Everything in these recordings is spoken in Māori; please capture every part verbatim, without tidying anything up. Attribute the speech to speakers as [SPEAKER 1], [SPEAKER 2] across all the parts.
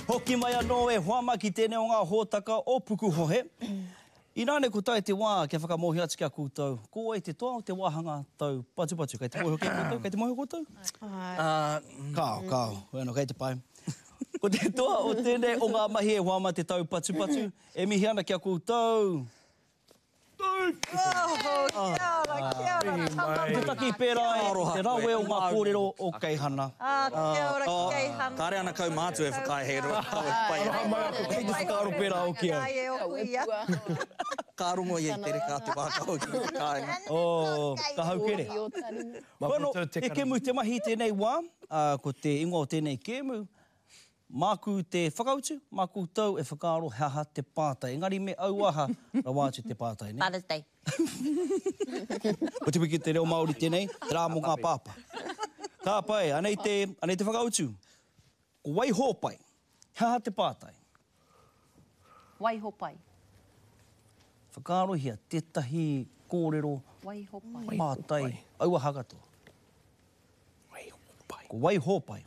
[SPEAKER 1] Hoki mai anō e hoama ki tēnei o ngā hōtaka o Pukuhohe. I nāne ko tai te wā kia whakamohi atu kia koutou. Ko e te toa o te wāhanga tau patu patu. Kei te mohi hoki koutou? Kei te mohi koutou? Uh, kao, kao. Bueno, kei te pai. Ko te toa o tēnei o ngā mahi e hoama te tau patu patu. E mihi ana kia koutou.
[SPEAKER 2] Oh, kia ora, kia ora.
[SPEAKER 1] Te taki pērā e te rawe o ngā kōrero o Keihana.
[SPEAKER 2] Ah, kia ora, Keihana.
[SPEAKER 3] Kāre ana kau mātu e whakai hei roa.
[SPEAKER 1] Kei te whakaaro pērā o kia.
[SPEAKER 2] Ai e o kuia.
[SPEAKER 3] Ka rongo i e tere kā te wākau ki te kāinga.
[SPEAKER 1] Oh, ka haukere. Bueno, e kemu te mahi tēnei wā, ko te ingoa o tēnei kemu. Māku te whakautu, māku tau e whakaaro haha te pātai. Engari me auaha rawātu te pātai, ne?
[SPEAKER 2] Father's Day.
[SPEAKER 1] O te wiki te reo Māori tēnei, te rā mō ngā pāpa. Kā pai, anei te, anei te whakautu. Ko wai hōpai, haha te pātai.
[SPEAKER 2] Wai hopai.
[SPEAKER 1] Whakaarohia tētahi kōrero
[SPEAKER 2] Wai hopai.
[SPEAKER 1] pātai, auaha katoa.
[SPEAKER 3] Wai hōpai.
[SPEAKER 1] Ko wai hōpai.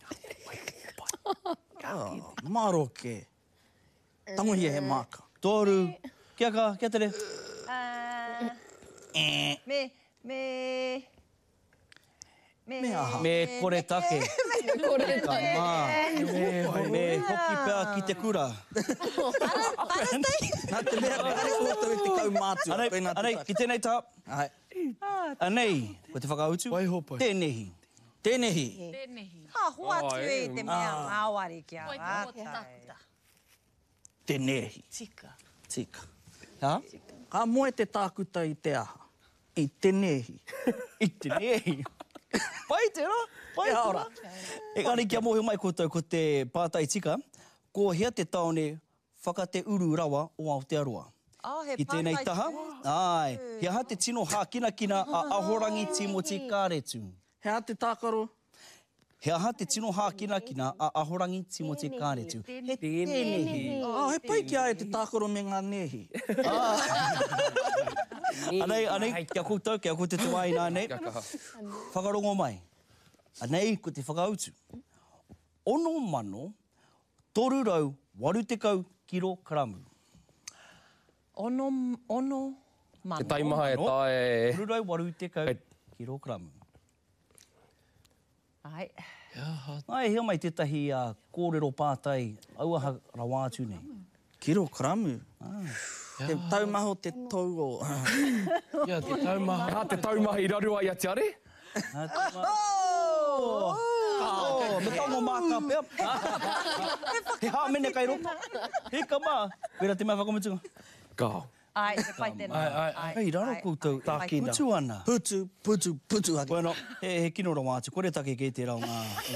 [SPEAKER 3] Oh, maroke. Tangohia he māka.
[SPEAKER 1] Tōru, kia ka, kia tere?
[SPEAKER 2] Uh,
[SPEAKER 3] Eh.
[SPEAKER 2] me, me... Me...
[SPEAKER 3] Me aha.
[SPEAKER 1] Me kore take. Me kore take. Me, me hoki pēr ki te kura.
[SPEAKER 3] Nā te mea, kare koutou e te kau mātu.
[SPEAKER 1] Anei,
[SPEAKER 3] Koe nā te
[SPEAKER 1] anei,
[SPEAKER 3] taka.
[SPEAKER 1] ki tēnei tā.
[SPEAKER 3] Ai.
[SPEAKER 1] Anei, ko te whakautu.
[SPEAKER 3] Wai hopai.
[SPEAKER 1] Tēnehi.
[SPEAKER 3] Tēnehi.
[SPEAKER 2] Ha, hoa tu e te mea ngāwari kia rātai.
[SPEAKER 3] Tēnehi.
[SPEAKER 4] Tika.
[SPEAKER 3] Tika.
[SPEAKER 1] Ha?
[SPEAKER 3] Ka moe te tākuta i te aha. I tēnehi.
[SPEAKER 1] I tēnehi. Pai tērā, pai
[SPEAKER 3] Kia
[SPEAKER 1] tērā.
[SPEAKER 3] ora.
[SPEAKER 1] E ngāni kia mohi mai koutou ko te pātai tika, ko hea te taone whakate uru rawa o Aotearoa.
[SPEAKER 2] Oh, he
[SPEAKER 1] I tēnei
[SPEAKER 2] pātai
[SPEAKER 1] taha,
[SPEAKER 2] tū.
[SPEAKER 1] ai, hea ha te tino hākinakina a ahorangi Timoti Kāretu.
[SPEAKER 3] Hea te tākaro.
[SPEAKER 1] Hea ha te tino hākinakina a ahorangi Timoti Kāretu. He tēnehi.
[SPEAKER 3] Ah, he pai ki ai te tākaro me ngā nehi.
[SPEAKER 1] Anei, anei, kia koutou, kia koutou te wai nānei. Whakarongo mai. Anei, ko te whakautu. Ono mano, toru rau, waru te kau, kiro karamu.
[SPEAKER 2] Ono, ono, mano.
[SPEAKER 5] Te taimaha e tae...
[SPEAKER 1] Toru rau, waru te kau, kiro karamu.
[SPEAKER 2] Ai.
[SPEAKER 1] Ai, hea mai tētahi uh, kōrero pātai, auaha rawātu nei.
[SPEAKER 3] Kiro karamu. Te taumaho te tau o...
[SPEAKER 5] Ia, te taumaha. Nā te taumaha i rarua i ati are?
[SPEAKER 1] Oh! Oh! Me tango māka pēr. He hā mene kai ropa. He ka mā. Pera te mea whakamutunga.
[SPEAKER 5] Kao.
[SPEAKER 2] Ai, te pai tēnā.
[SPEAKER 5] Ai, ai,
[SPEAKER 1] Hei, raro koutou.
[SPEAKER 3] Tākina.
[SPEAKER 1] Putu ana.
[SPEAKER 3] Putu, putu, putu.
[SPEAKER 1] Bueno, he, he kino rawātu. Kore take kei te rao ngā...